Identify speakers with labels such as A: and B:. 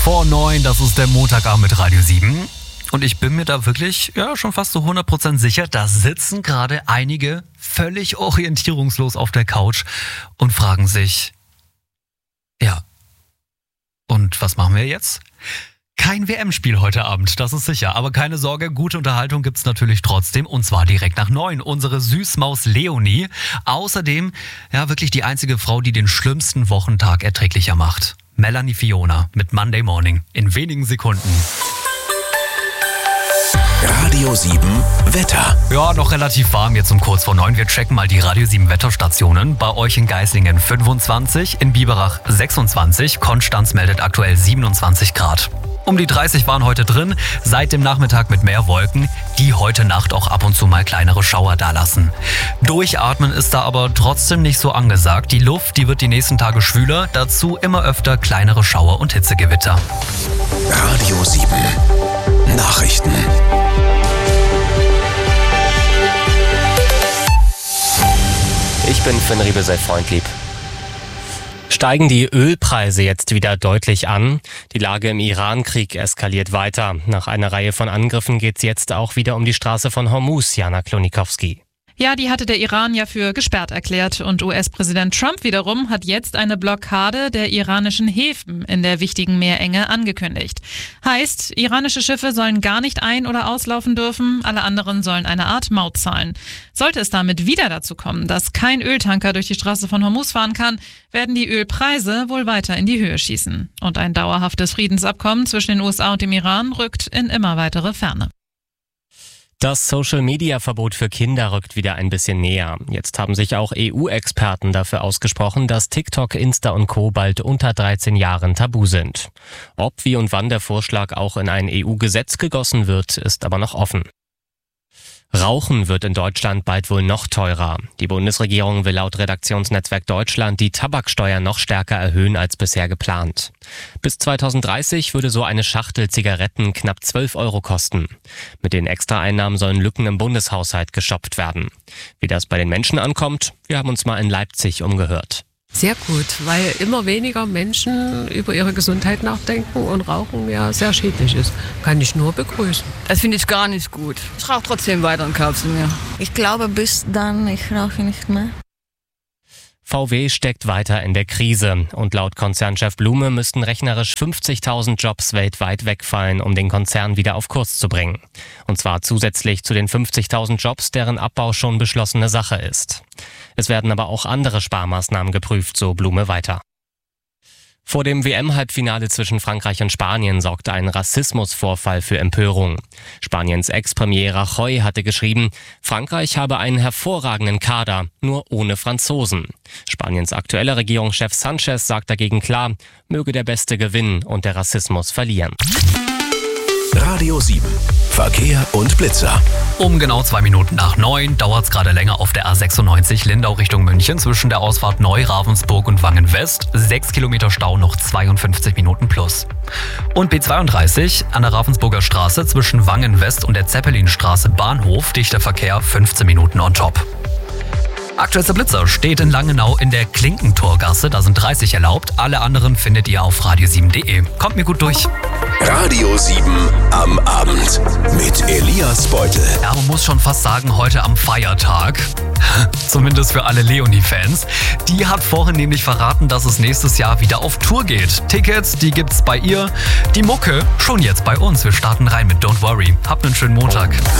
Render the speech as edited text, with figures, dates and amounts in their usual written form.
A: 8:45, das ist der Montagabend mit Radio 7. Und ich bin mir da wirklich schon fast so 100% sicher, da sitzen gerade einige völlig orientierungslos auf der Couch und fragen sich, und was machen wir jetzt? Kein WM-Spiel heute Abend, das ist sicher. Aber keine Sorge, gute Unterhaltung gibt's natürlich trotzdem. Und zwar direkt nach 9. Unsere Süßmaus Leonie. Außerdem, wirklich die einzige Frau, die den schlimmsten Wochentag erträglicher macht. Melanie Fiona mit Monday Morning. In wenigen Sekunden.
B: Radio 7 Wetter.
A: Ja, noch relativ warm jetzt um kurz vor 9. Wir checken mal die Radio 7 Wetterstationen. Bei euch in Geislingen 25, in Biberach 26, Konstanz meldet aktuell 27 Grad. Um die 30 waren heute drin, seit dem Nachmittag mit mehr Wolken, die heute Nacht auch ab und zu mal kleinere Schauer dalassen. Durchatmen ist da aber trotzdem nicht so angesagt. Die Luft, die wird die nächsten Tage schwüler, dazu immer öfter kleinere Schauer und Hitzegewitter.
B: Radio 7 Nachrichten.
C: Ich bin Finn Riebesell-Freundlieb. Steigen die Ölpreise jetzt wieder deutlich an? Die Lage im Iran-Krieg eskaliert weiter. Nach einer Reihe von Angriffen geht es jetzt auch wieder um die Straße von Hormuz, Jana Klonikowski.
D: Ja, die hatte der Iran ja für gesperrt erklärt und US-Präsident Trump wiederum hat jetzt eine Blockade der iranischen Häfen in der wichtigen Meerenge angekündigt. Heißt, iranische Schiffe sollen gar nicht ein- oder auslaufen dürfen, alle anderen sollen eine Art Maut zahlen. Sollte es damit wieder dazu kommen, dass kein Öltanker durch die Straße von Hormuz fahren kann, werden die Ölpreise wohl weiter in die Höhe schießen. Und ein dauerhaftes Friedensabkommen zwischen den USA und dem Iran rückt in immer weitere Ferne.
C: Das Social-Media-Verbot für Kinder rückt wieder ein bisschen näher. Jetzt haben sich auch EU-Experten dafür ausgesprochen, dass TikTok, Insta und Co. bald unter 13 Jahren tabu sind. Ob, wie und wann der Vorschlag auch in ein EU-Gesetz gegossen wird, ist aber noch offen. Rauchen wird in Deutschland bald wohl noch teurer. Die Bundesregierung will laut Redaktionsnetzwerk Deutschland die Tabaksteuer noch stärker erhöhen als bisher geplant. Bis 2030 würde so eine Schachtel Zigaretten knapp 12 € kosten. Mit den Extraeinnahmen sollen Lücken im Bundeshaushalt gestopft werden. Wie das bei den Menschen ankommt, wir haben uns mal in Leipzig umgehört.
E: Sehr gut, weil immer weniger Menschen über ihre Gesundheit nachdenken und Rauchen ja sehr schädlich ist. Kann ich nur begrüßen.
F: Das finde ich gar nicht gut. Ich rauche trotzdem weiter und kaufe sie mir.
G: Ich glaube, bis dann, ich rauche nicht mehr.
C: VW steckt weiter in der Krise und laut Konzernchef Blume müssten rechnerisch 50.000 Jobs weltweit wegfallen, um den Konzern wieder auf Kurs zu bringen. Und zwar zusätzlich zu den 50.000 Jobs, deren Abbau schon beschlossene Sache ist. Es werden aber auch andere Sparmaßnahmen geprüft, so Blume weiter. Vor dem WM-Halbfinale zwischen Frankreich und Spanien sorgte ein Rassismusvorfall für Empörung. Spaniens Ex-Premier Rajoy hatte geschrieben, Frankreich habe einen hervorragenden Kader, nur ohne Franzosen. Spaniens aktueller Regierungschef Sanchez sagt dagegen klar, möge der Beste gewinnen und der Rassismus verlieren.
B: Radio 7 Verkehr und Blitzer.
A: Um genau 2 Minuten nach 9 dauert es gerade länger auf der A96 Lindau Richtung München zwischen der Ausfahrt Neu-Ravensburg und Wangen-West. 6 Kilometer Stau, noch 52 Minuten plus. Und B32 an der Ravensburger Straße zwischen Wangen-West und der Zeppelinstraße Bahnhof, dichter Verkehr, 15 Minuten on top. Aktuellster Blitzer steht in Langenau in der Klinkentorgasse, da sind 30 erlaubt. Alle anderen findet ihr auf radio7.de. Kommt mir gut durch.
B: Radio 7 am Abend mit Elias Beutel.
A: Ja, man muss schon fast sagen, heute am Feiertag. Zumindest für alle Leonie-Fans. Die hat vorhin nämlich verraten, dass es nächstes Jahr wieder auf Tour geht. Tickets, die gibt's bei ihr. Die Mucke schon jetzt bei uns. Wir starten rein mit Don't Worry. Habt einen schönen Montag.